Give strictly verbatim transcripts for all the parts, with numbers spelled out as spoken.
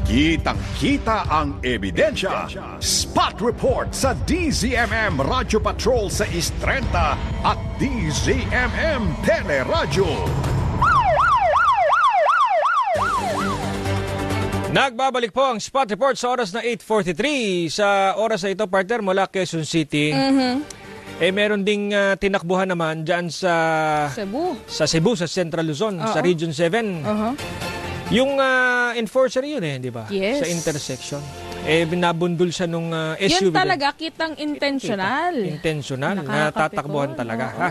Kitang-kita ang ebidensya. Spot Report sa D Z M M Radio Patrol sa Istrenta at D Z M M Teleradyo. Nagbabalik po ang Spot Report sa oras na eight forty-three. Sa oras na ito, partner, mula Quezon City. Mm-hmm. Eh, meron ding uh, tinakbuhan naman dyan sa Cebu, sa Cebu, sa Central Luzon, uh-huh. sa Region seven. Uh-huh. Yung uh, enforcer yun eh, di ba? Yes. Sa intersection. Eh, binabundol siya nung uh, S U V. Yun talaga, kitang intentional. Kita. Intentional, na tatakbuhan talaga. Oh. Ha?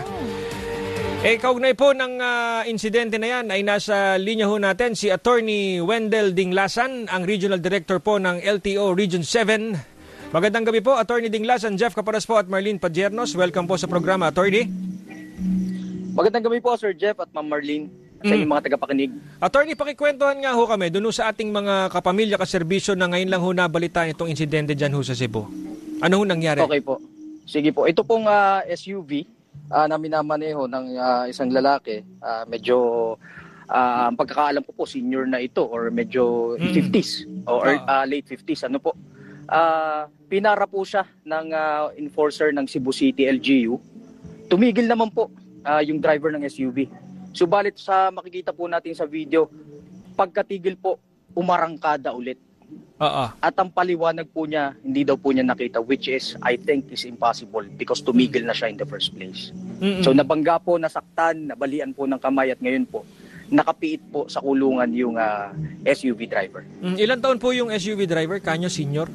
Eh, kaugnay po ng uh, insidente na yan ay nasa linya ho natin si Attorney Wendell Dinglasan, ang Regional Director po ng L T O Region seven. Magandang gabi po, Attorney Dinglasan, Jeff Caparas po at Marlene Padiernos. Welcome po sa programa, Attorney. Magandang gabi po, Sir Jeff at Ma'am Marlene, sa inyong mm. mga tagapakinig. Attorney, pakikwentuhan nga ho kami doon sa ating mga kapamilya, kaserbisyo na ngayon lang ho nabalitaan itong insidente dyan ho sa Cebu. Ano ho nangyari? Okay po. Sige po. Ito pong uh, S U V uh, na minamaneho ng uh, isang lalaki, uh, medyo uh, ang pagkakaalam ko po, senior na ito or medyo mm. fifties or uh, late fifties. Ano po? Uh, pinara po siya ng uh, enforcer ng Cebu City L G U. Tumigil naman po uh, yung driver ng S U V. Subalit sa makikita po natin sa video, pagkatigil po, umarangkada ulit. Uh-uh. At ang paliwanag po niya, hindi daw po niya nakita, which is, I think, is impossible because tumigil na siya in the first place. Mm-mm. So nabangga po, nasaktan, nabalian po ng kamay at ngayon po, nakapiit po sa kulungan yung uh, S U V driver. Mm, ilan taon po yung S U V driver? Kanyo senior?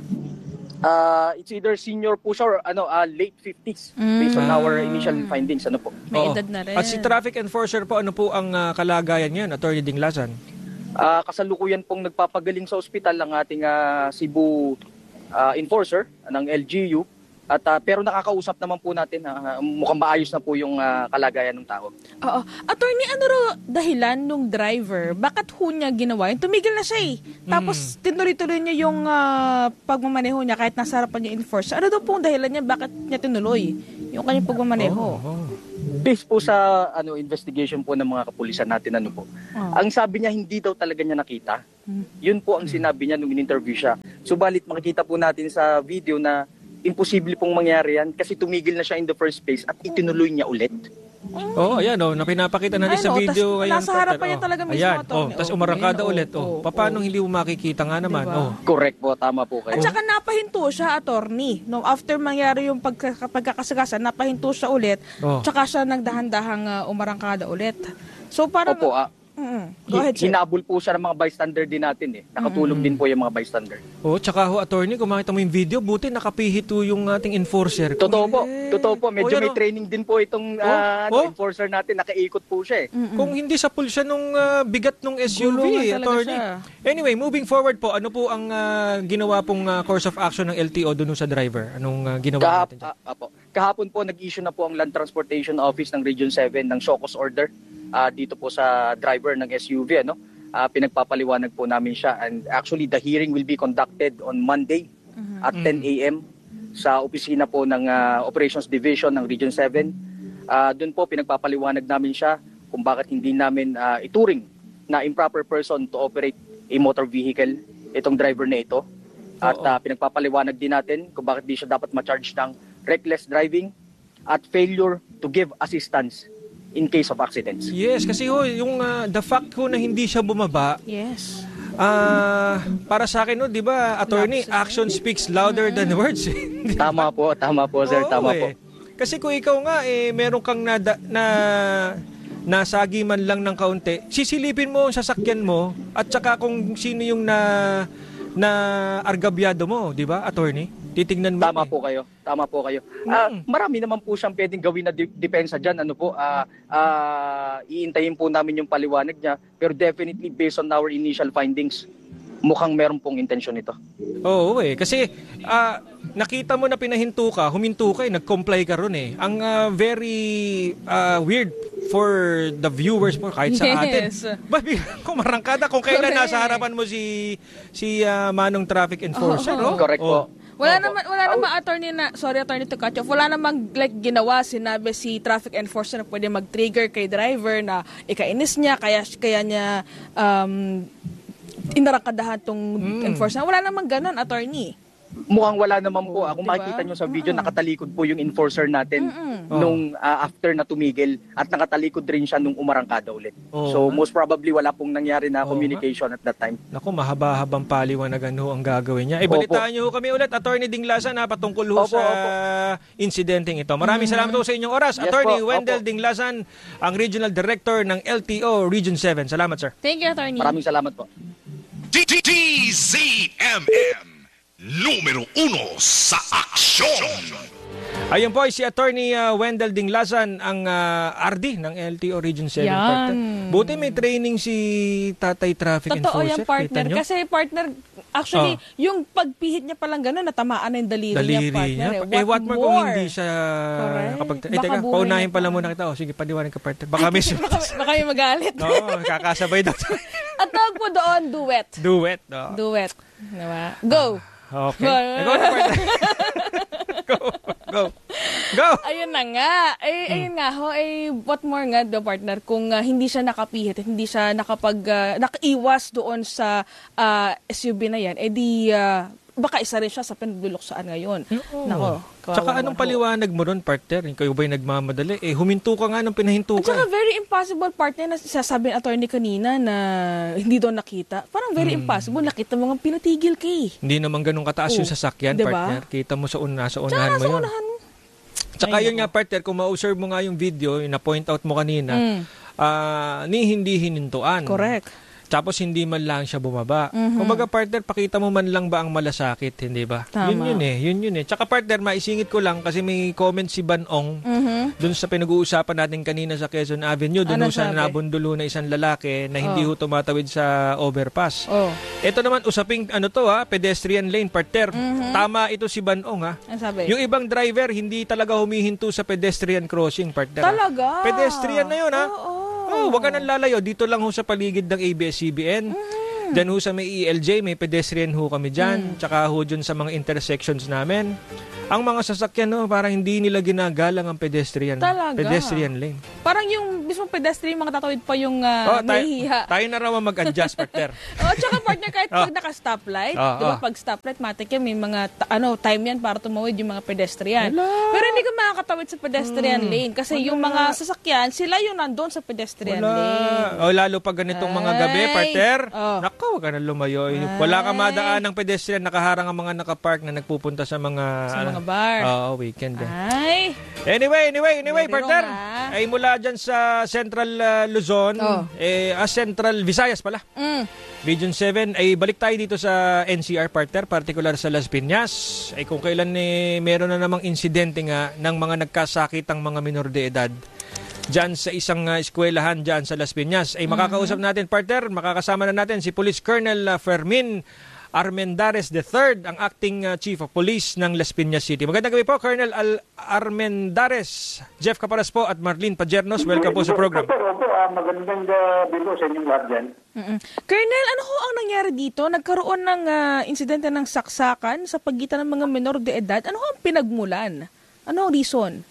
Uh, it's either senior po siya or ano, uh, late fifties mm. based on our initial findings. Ano po? May edad na rin. At si traffic enforcer po, ano po ang uh, kalagayan niyan, Attorney Dinglasan? Uh, kasalukuyan pong nagpapagaling sa ospital ang ating uh, Cebu uh, enforcer ng L G U. At uh, pero nakakausap naman po natin, uh, mukhang maayos na po yung uh, kalagayan ng tao. Oo. Attorney, ano ro dahilan nung driver? Bakit ho niya ginawa yun? Tumigil na siya eh. Tapos mm. tinuloy-tuloy niya yung uh, pagmamaneho niya kahit nasa harapan niya enforcer. Ano daw pong dahilan niya? Bakit niya tinuloy yung kanyang pagmamaneho? Oh, oh. Based po sa ano investigation po ng mga kapulisan natin, ano po. Oh. Ang sabi niya, hindi daw talaga niya nakita. Hmm. Yun po ang sinabi niya nung in-interview siya. Subalit makikita po natin sa video na imposible pong mangyari yan kasi tumigil na siya in the first place at itinuloy niya ulit. Oo, oh, ayan oh, na pinapakita natin sa video ngayon. Nasa harapan niya talaga mismo. Ayan, oh, tapos umarangkada ulit. Oh, paano hindi mo makikita nga naman? Diba? Oh. Correct po, tama po kayo. At saka napahinto siya, attorney. No, after mangyari yung pagka, pagkakasagasan, napahinto siya ulit. Oh. Tsaka siya nagdahan-dahang uh, umarangkada ulit. So parang Opo, ah. Mm-hmm. Go ahead, hinabol po siya ng mga bystander din natin eh. Nakatulong mm-hmm. din po yung mga bystander. Oh, tsaka ho, attorney, kung makita mo yung video, buti nakapihito yung ating enforcer. Totoo po, totoo po. Medyo oh, may training din po itong uh, oh, oh. enforcer natin. Nakaikot po siya eh. Mm-hmm. Kung hindi sa pulsya nung uh, bigat nung S U V, attorney. Siya. Anyway, moving forward po, ano po ang uh, ginawa pong uh, course of action ng L T O doon sa driver? Anong uh, ginawa Kahap, natin? Uh, apo. Kahapon po, nag-issue na po ang Land Transportation Office ng Region seven ng show cause order. Uh, dito po sa driver ng S U V, ano? Uh, pinagpapaliwanag po namin siya. And actually, the hearing will be conducted on Monday mm-hmm. at ten a.m. sa opisina po ng uh, Operations Division ng Region seven. Uh, Doon po, pinagpapaliwanag namin siya kung bakit hindi namin uh, ituring na improper person to operate a motor vehicle itong driver na ito. At uh, pinagpapaliwanag din natin kung bakit di siya dapat ma-charge ng reckless driving at failure to give assistance in case of accidents. Yes, kasi ho, yung uh, the fact ho na hindi siya bumaba. Yes. Ah, uh, para sa akin no, 'di ba, attorney, action speaks louder mm-hmm. than words. Tama po, tama po, sir, Oo, tama eh. po. Kasi kung ikaw nga eh meron kang na na nasagi man lang ng kaunti, sisilipin mo ang sasakyan mo at saka kung sino yung na na argabyado mo, 'di ba, attorney? Titingnan mo. Tama eh. po kayo. Tama po kayo. Uh, mm. Marami naman po siyang pwedeng gawin na di- depensa diyan. Ano po? Uh, uh, iintayin po namin yung paliwanag niya. Pero definitely based on our initial findings, mukhang meron pong intensyon ito. Oo eh. Kasi uh, nakita mo na pinahinto ka, huminto ka eh, nag-comply ka ron eh. Ang uh, very uh, weird for the viewers mo kahit sa yes. atin. Babi, kumarangkada kung kailan nasa harapan mo si si uh, Manong Traffic Enforcer. Oh, oh. Oh? Correct oh. po. Wala naman wala naman attorney na sorry attorney to cut you off. Wala namang like ginawa sinabi si traffic enforcer na pwede mag-trigger kay driver na ikainis niya kaya kaya niya um inarakadahan tong Mm. enforcer. Wala namang ganun, attorney. Mukhang wala naman po. Kung Diba? makikita nyo sa video, nakatalikod po yung enforcer natin Mm-mm. nung ah, after na tumigil at nakatalikod rin siya nung umarangkada ulit. Oo So nga. most probably wala pong nangyari na Oo communication at that time. Naku, mahaba-habang paliwanagan ho ang gagawin niya. Eh, balitaan niyo ho kami ulit, Attorney Dinglasan, na patungkol ho Opo, sa opo. insidenteng ito. Maraming salamat ho sa inyong oras. Yes Attorney po, Wendell opo. Dinglasan, ang Regional Director ng L T O Region seven. Salamat, sir. Thank you, attorney. Maraming salamat po. D Z M M, numero uno sa aksyon. Ayun po ay si Attorney uh, Wendell Dinglasan, ang uh, R D ng L T O Region seven. Yan. Partner. Buti may training si Tatay Traffic Totoo Enforcer. yan, partner. Kita nyo? Kasi, partner, actually, Oh. yung pagpihit niya palang gano'n, natamaan na yung daliri, Daliri niya, partner. niya. Eh, Eh, what more kung hindi siya Correct. nakapag... Eh, Baka teka, buhay paunahin na pala pa. muna kita. O, sige, paniwanan ka, partner. Baka may... baka, baka may magalit. Oo, kakasabay daw. At tawag po doon, duet. Duet. Oh. Duet. Diba? Go! Okay. Ikaw na, partner. Go. Go. Go. Ayun na nga. Ay, ayun nga ho, ay what more nga do, partner, kung ah, hindi siya nakapihit at hindi siya nakapag ah, nakaiwas doon sa ah, S U V na yan, eh di ah, baka isa rin siya sa pinagduluksaan ngayon. Nako. kawawa Tsaka anong naman ho. paliwanag mo ron, partner? Kayo ba'y nagmamadali? Eh, huminto ka nga nung pinahinto At saka ka. very impossible, partner, na sasabi ng attorney kanina na hindi daw nakita. Parang very impossible. Nakita mo nga pinatigil ka eh. Hindi naman ganun kataas yung Oh. sasakyan, Diba? partner. Kita mo sa una, sa Tsaka unahan mo nasa yun. unahan mo. Tsaka Ay, yun nga, partner, kung ma-observe mo nga yung video, yung na-point out mo kanina, Mm. ah, ni hindi hinintuan. Correct. Tapos hindi man lang siya bumaba. Kumbaga, partner, pakita mo man lang ba ang malasakit, hindi ba? Tama. Yun yun eh, yun yun eh. Tsaka, partner, maisingit ko lang kasi may comment si Banong Mhm. dun sa pinag-uusapan natin kanina sa Quezon Avenue, dun Ano ho sa sabi? nabundulo na isang lalaki na hindi ho tumatawid sa overpass. Oh. Ito naman, usaping ano to ha, pedestrian lane, partner. Tama ito si Banong ha. Ano sabi? Yung ibang driver, hindi talaga humihinto sa pedestrian crossing, partner. ha? Talaga? Pedestrian na yun ha. Oo. Oh, wag ka nang lalayo. Dito lang ho sa paligid ng A B S C B N. Diyan ho sa may E L J, may pedestrian ho kami dyan. Tsaka ho dyan sa mga intersections namin. Ang mga sasakyan ho, parang hindi nila ginagalang ang pedestrian. Talaga? Pedestrian lane. Parang yung mismo pedestrian, mga tatawid pa yung Oh, uh, tayo, nahihiya. tayo na raw ang mag-adjust, partner. Oh, tsaka partner, kahit Oh. pag naka-stoplight, Oh, di ba oh. pag stoplight, matik yan, may mga ta- ano, time yan para tumawid yung mga pedestrian. Wala. Pero hindi ka makakatawid sa pedestrian lane kasi yung mga sasakyan, sila yung nandun sa pedestrian lane. Wala. O lalo pag ganitong mga gabi, Ay. partner. Oh. Naku, wag ka na lumayo. Wala ka madaan ng pedestrian, nakaharang ang mga nakapark na nagpupunta sa mga... Sa ano, mga bar. Oo, weekend. eh. Ay, Anyway, anyway, anyway, Pero partner. nga. Ay mula dyan sa Central uh, Luzon, Oh. eh, ah, Central Visayas pala. mm, Region seven, ay balik tayo dito sa N C R, partner, particular sa Las Piñas. Ay kung kailan eh, meron na namang insidente nga ng mga nagkasakitang mga minor de edad dyan sa isang uh, eskwelahan dyan sa Las Piñas. Ay makakausap natin, partner, makakasama na natin si Police Colonel uh, Fermin Armendares the third, ang acting uh, Chief of Police ng Las Piñas City. Magandang gabi po, Colonel Al Armendares. Jeff Caparas po at Marlene Pajernos. Welcome po sa program. Opo, opo, ah, magandang gabi po sa inyong lahat dyan. mm-mm. Colonel, ano ho ang nangyari dito? Nagkaroon ng ah, insidente ng saksakan sa pagitan ng mga menor de edad. Ano ho ang pinagmulan? Ano ang reason?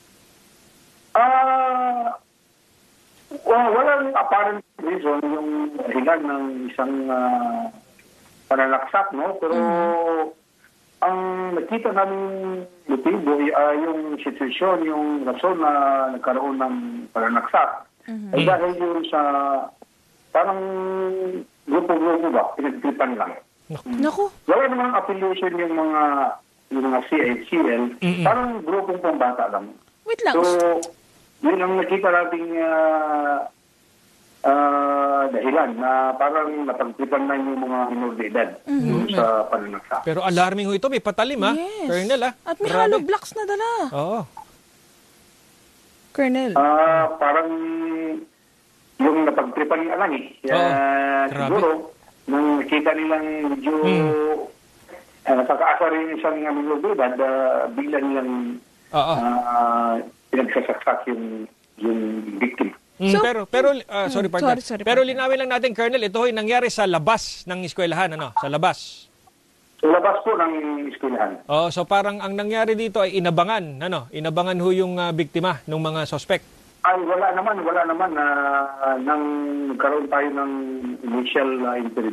Ah, well, walang apparent reason yung hilan ng isang uh, pananaksak, no? Pero ang nakita namin motibo ay ah, yung sitwasyon, yung rason na nagkaroon ng pananaksak. Ay dahil yun sa parang grupo-grupo ba, pinagtripan lang. Naku. Wala namang affiliation yung mga yung mga C I C L, Mm-mm. parang grupong pambata lang. Wait lang. So, yun ang nakita nating uh, uh, dahilan na parang napagtripan na yung mga minor de edad dun sa pananaksak. Pero alarming ho ito, may patalim ha, Yes. Colonel ha. At may Grabe. hollow blocks na dala. Oo. Colonel. Ah, parang yung napagtripan nga lang eh. Oo. Uh, Grabe. siguro, nung nakita nilang medyo Hmm. uh, nakakaasa rin isang uh, minor de edad, uh, bigla nilang Oo. uh, pinagsasaksak yung, yung victim. Mm, So- pero pero ah, sorry Mm, partner. sorry, sorry, pero partner. linawin lang natin, Colonel, ito ay nangyari sa labas ng eskwelahan, ano? Sa labas. So, labas po ng eskwelahan. Oh, so parang ang nangyari dito ay inabangan, ano? Inabangan ho yung ah, biktima ng mga suspect. Ay, wala naman, wala naman na nang nagkaroon tayo ng initial uh, interview.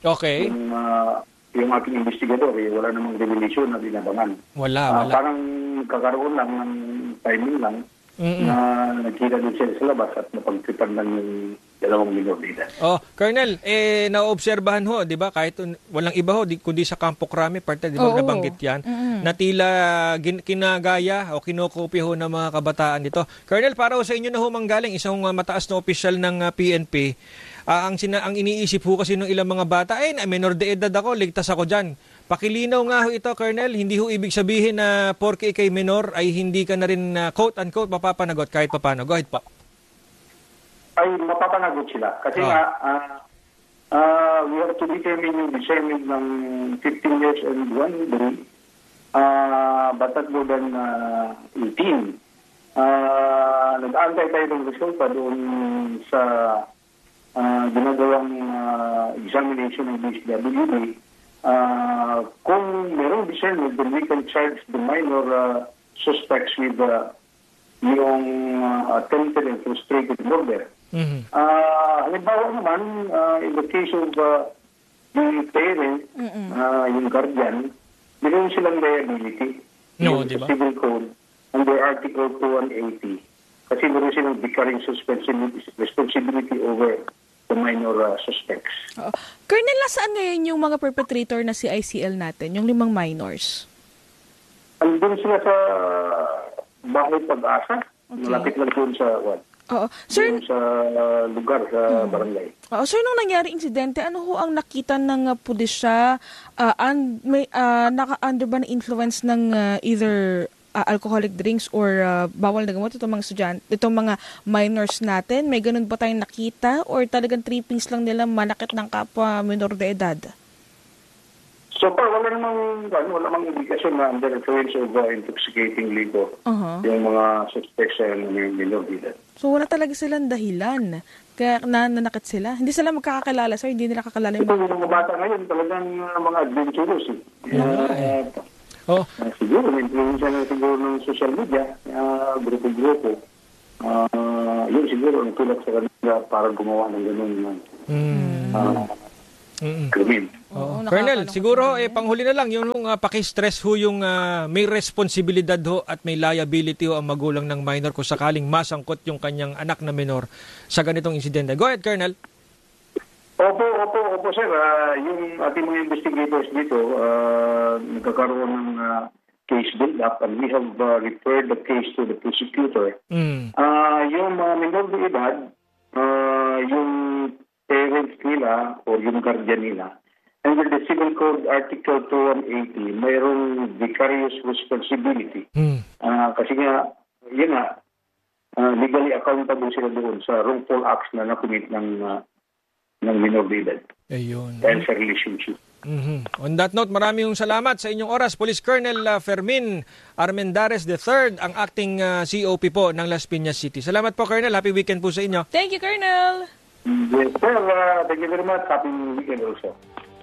Okay. Yung, uh, yung aking investigador, eh, wala namang revelation na binabangan. Wala, Ah, wala. parang kakaroon lang ng timing lang Mm-mm. na nagkita din sila sa labas at napagtripan lang yung dalawang minor de edad. Oh, Colonel, eh naobserbahan ho, 'di ba? Kahit un- walang iba ho, di, kundi sa Campo Crame, parte 'di ba Oo. nabanggit 'yan, na tila gin- kinagaya o kinokopya ho ng mga kabataan dito. Colonel, para ho sa inyo na ho manggaling isang uh, mataas na opisyal ng uh, P N P, ah, ang sina- ang iniisip ho kasi ng ilang mga bata, eh na minor de edad ako, ligtas ako diyan. Pakilinaw nga ho ito, Colonel, hindi ho ibig sabihin na porke ikay minor ay hindi ka na rin uh, quote-unquote mapapanagot kahit papano. Go ahead po. Ay mapapanagot sila. Kasi Oh. nga, ah, ah, we have to determine yung discernment ng fifteen years and one day, uh, but not more than uh, eighteen. Uh, nag-aantay tayo ng resulta doon sa uh, ginagawang uh, examination ng D S W D. Uh, kung merong discernment, then we can charge the minor uh, suspects with uh, yung uh, attempted and frustrated murder. Mhm. Ah, halimbawa naman, ah, in the case of uh, the parent, ah, yung guardian, meron silang liability. No, Yung di ba? Civil Code, under Article two eighty. Kasi meron silang vicarious responsibility, responsibility over the minor uh, suspects. Oo. Colonel, nasaan ngayon yung mga perpetrator na C I C L natin, yung limang minors? Andun sila sa bahay Pag-asa, malapit lang doon sa what? Oo. Sir, Doon sa uh, lugar, sa barangay. Oo, sir, nung nangyari insidente, ano ho ang nakita ng uh, pulisya? Uh, and, may, uh, naka-under ba na influence ng uh, either uh, alcoholic drinks or uh, bawal na gamot itong mga estudyante, itong mga minors natin? May ganun ba tayong nakita? Or talagang trippings lang nila manakit ng kapwa minor de edad? So far, wala namang, ano, wala namang indikasyon na under influence of uh, intoxicating liquor Uh-huh. yung mga suspects sa minor de edad. So wala talaga silang dahilan. Kaya nananakit sila. Hindi sila magkakakilala, sir. Hindi nila kakilala yung Ito mga... yung mga bata ngayon, talagang uh, mga adventurous. Eh. Uh, Oh, uh, siguro, may influensya na siguro ng social media, uh, grupo-grupo. Uh, yun siguro ang tulak sa kanila para gumawa ng ganun mm. uh, Mm-mm. krimen. Oo. Oo, Colonel, nakakalungkot siguro naman eh yan. panghuli na lang yung uh, paki-stress ho yung uh, may responsibilidad ho at may liability ho ang magulang ng minor kung sakaling masangkot yung kanyang anak na minor sa ganitong insidente. Go ahead, Colonel. Opo, opo, opo sir. Uh, yung ating mga investigators dito, uh, nagkakaroon ng uh, case build-up and we have uh, referred the case to the prosecutor. Mm. Uh, yung mga minor de edad, uh, yung parents nila o yung guardian nila, under the Civil Code Article two eighty, mayroong vicarious responsibility. Mm. Uh, kasi nga, yun nga, uh, legally accountable sila doon sa wrongful acts na nakumit ng uh, ng minor de edad Ayun. dahil sa relationship. Mhm. On that note, maraming salamat sa inyong oras. Police Colonel uh, Fermin Armendares the third, ang acting uh, C O P po ng Las Piñas City. Salamat po, Colonel. Happy weekend po sa inyo. Thank you, Colonel! Yes, sir. Uh, thank you very much. Happy weekend also.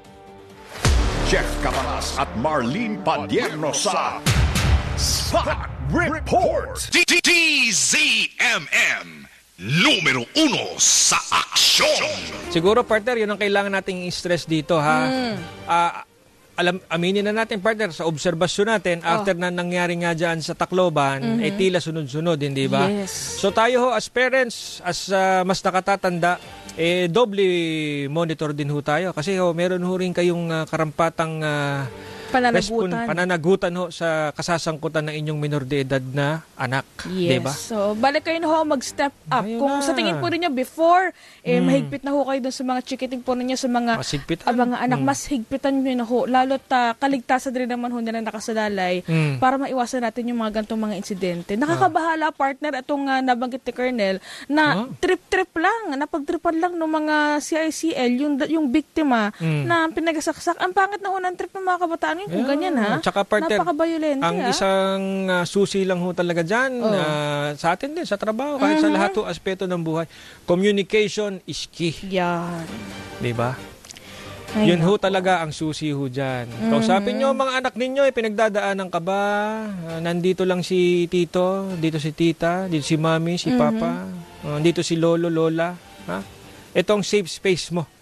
Jeff Cabanas at Marlene Padierno sa Spot Report. D D Z M M numero uno sa aksyon. Siguro, partner, yun ang kailangan nating i-stress dito, ha? Ah, alam, aminin na natin, partner, sa obserbasyon natin, after na nangyari nga dyan sa Tacloban, eh tila sunod-sunod, hindi ba? Yes. So tayo ho, as parents, as ah, mas nakatatanda, eh doble monitor din ho tayo. Kasi ho, meron ho rin kayong ah, karampatang ah, Pananagutan. respon- pananagutan ho sa kasasangkutan ng inyong minor de edad na anak, Yes. diba? So, balik kayo na ho mag-step up. Ayun Kung na. sa tingin po ninyo before, eh, mahigpit na ho kayo dun sa mga chikiting po ninyo, sa mga, Mas higpitan. ah, mga anak, Mm. mas higpitan nyo na ho. Lalo't ah, kaligtasan rin naman ho nila nakasalalay Mm. para maiwasan natin yung mga gantong mga insidente. Nakakabahala, partner, itong ah, nabanggit ni Colonel, na Ah. trip-trip lang, napagtripan lang ng mga C I C L, yung, yung biktima Mm. na pinagasaksak. Ang pangit na ho ng trip ng mga kabataan ngayon kung Yeah. ganyan, ha? Tsaka, partner, napaka-violente, ang ha? isang ah, susi lang ho talaga dyan, Oh. ah, sa atin din, sa trabaho, kahit sa lahat ho aspeto ng buhay. Communication is key. Yan. Di ba? Ay, Yun ho naku. talaga ang susi ho dyan. Kausapin nyo ang mga anak ninyo, eh, pinagdadaanan ka ba? Ah, nandito lang si tito, dito si tita, dito si mami, si papa, ah, dito si lolo, lola. Ha? Itong safe space mo.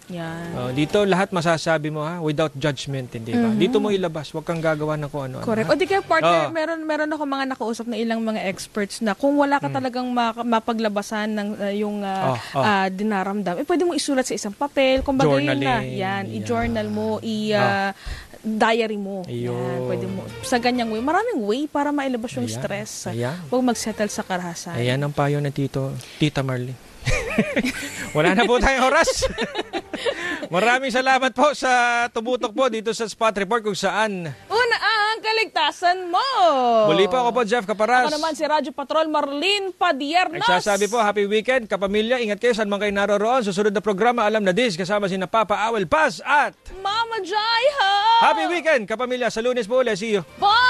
Yan. Oh, dito lahat masasabi mo ha, without judgment, hindi ba? Mhm. Dito mo ilabas, wag kang gagawa ng kung ano. Correct. Ha? O di kaya partner, Oo. meron meron ako mga nakausap na ilang mga experts na kung wala ka talagang ma- mapaglabasan ng uh, yung uh, Oh, oh. uh, dinaramdam, eh pwede mo isulat sa isang papel, kumbaga yun na. Journaling. Yan, Yan. i-journal mo, i uh, diary mo. Ayun. Yan, pwede mo sa ganyang way. Maraming way para mailabas yung Ayan. stress. Ayan. Huwag magsettle sa karahasan. Ayan ang payo ng tito, Tita Marlene. Wala na po tayong oras. Maraming salamat po sa tumutok po dito sa Spot Report kung saan. Una ang kaligtasan mo. Muli po ako po, Jeff Caparas. Ako naman si Radyo Patrol Marlene Padiernas. Nagsasabi po, happy weekend, kapamilya. Ingat kayo saan man kayo naroroon. Susunod na programa, Alam na Dis, kasama si Papa Awel Paz at Mama Jaiha. happy weekend, kapamilya. Sa Lunes po ulit. See you. Bye!